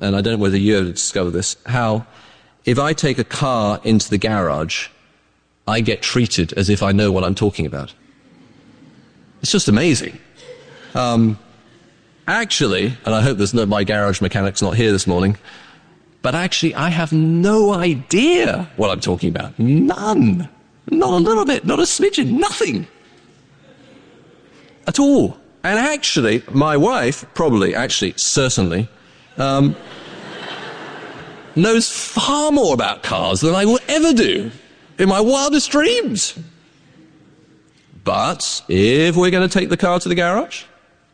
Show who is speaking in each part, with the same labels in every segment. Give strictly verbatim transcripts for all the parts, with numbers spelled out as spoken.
Speaker 1: and I don't know whether you ever discovered this, how if I take a car into the garage, I get treated as if I know what I'm talking about. It's just amazing. Um, actually, and I hope there's no, my garage mechanic's not here this morning, but actually I have no idea what I'm talking about. None. Not a little bit, not a smidgen, nothing. At all. And actually, my wife, probably, actually, certainly, um, knows far more about cars than I will ever do in my wildest dreams. But if we're going to take the car to the garage,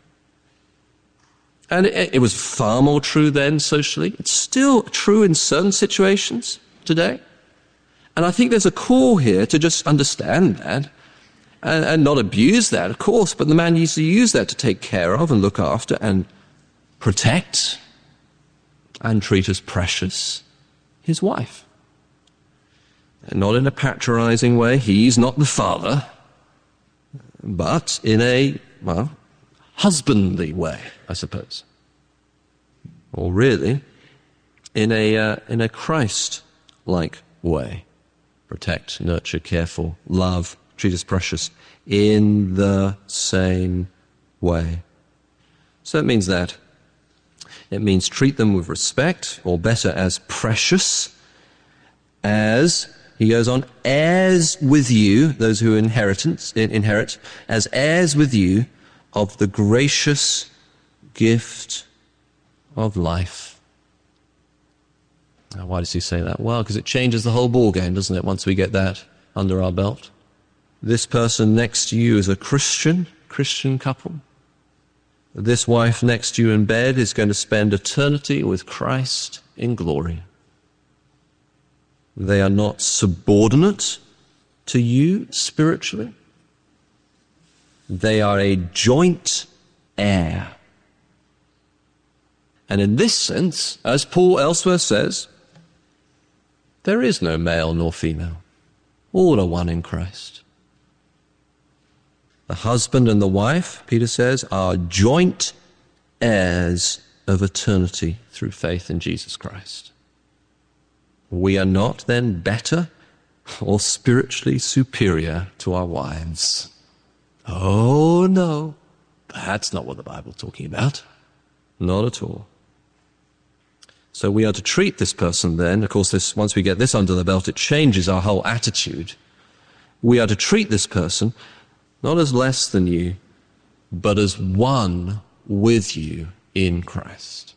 Speaker 1: and it, it was far more true then socially, it's still true in certain situations today. And I think there's a call here to just understand that and, and not abuse that, of course, but the man needs to use that to take care of and look after and protect and treat as precious his wife. And not in a patronizing way. He's not the father, but in a, well, husbandly way, I suppose. Or really, in a, uh, in a Christ-like way. Protect, nurture, care for, love, treat as precious in the same way. So it means that. It means treat them with respect, or better, as precious, as, he goes on, heirs with you, those who inheritance, inherit, as heirs with you of the gracious gift of life. Now, why does he say that? Well, because it changes the whole ball game, doesn't it, once we get that under our belt? This person next to you is a Christian, Christian couple. This wife next to you in bed is going to spend eternity with Christ in glory. They are not subordinate to you spiritually. They are a joint heir. And in this sense, as Paul elsewhere says, there is no male nor female. All are one in Christ. The husband and the wife, Peter says, are joint heirs of eternity through faith in Jesus Christ. We are not then better or spiritually superior to our wives. Oh, no. That's not what the Bible's talking about. Not at all. So we are to treat this person then, of course, this, once we get this under the belt, it changes our whole attitude. We are to treat this person not as less than you, but as one with you in Christ.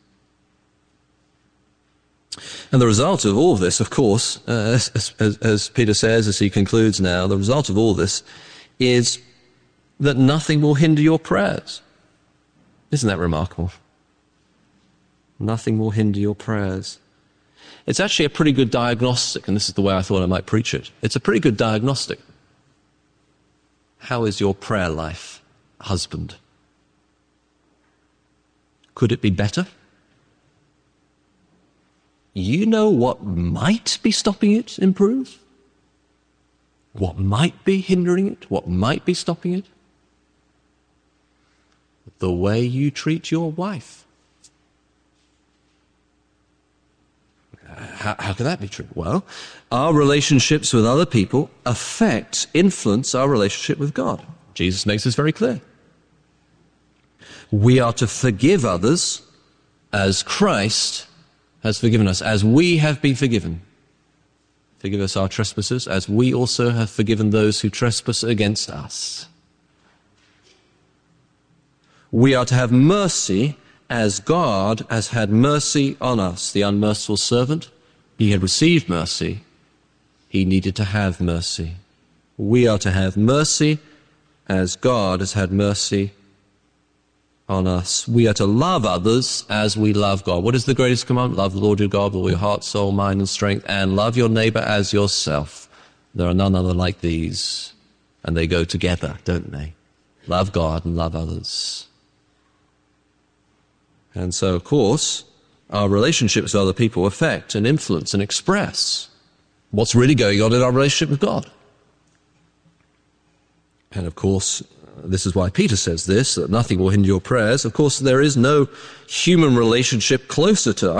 Speaker 1: And the result of all this, of course, uh, as, as, as Peter says, as he concludes now, the result of all this is that nothing will hinder your prayers. Isn't that remarkable? Nothing will hinder your prayers. It's actually a pretty good diagnostic, and this is the way I thought I might preach it. It's a pretty good diagnostic. How is your prayer life, husband? Could it be better? You know what might be stopping it improve? What might be hindering it? What might be stopping it? The way you treat your wife. How, how can that be true? Well, our relationships with other people affect, influence our relationship with God. Jesus makes this very clear. We are to forgive others as Christ has forgiven us, as we have been forgiven. Forgive us our trespasses, as we also have forgiven those who trespass against us. We are to have mercy as God has had mercy on us. The unmerciful servant, he had received mercy. He needed to have mercy. We are to have mercy as God has had mercy on us. We are to love others as we love God. What is the greatest commandment? Love the Lord your God with all your heart, soul, mind, and strength, and love your neighbor as yourself. There are none other like these, and they go together, don't they? Love God and love others. And so, of course, our relationships with other people affect and influence and express what's really going on in our relationship with God. And of course, this is why Peter says this, that nothing will hinder your prayers. Of course, there is no human relationship closer to